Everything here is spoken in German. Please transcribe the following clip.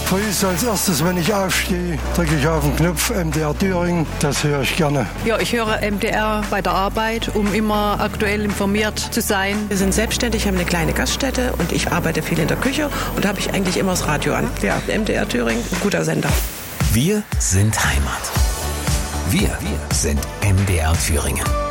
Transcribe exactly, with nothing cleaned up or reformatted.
Früh als erstes, wenn ich aufstehe, drücke ich auf den Knopf M D R Thüringen. Das höre ich gerne. Ja, ich höre M D R bei der Arbeit, um immer aktuell informiert zu sein. Wir sind selbstständig, haben eine kleine Gaststätte und ich arbeite viel in der Küche und da habe ich eigentlich immer das Radio an. Ja, M D R Thüringen, ein guter Sender. Wir sind Heimat. Wir sind M D R Thüringen.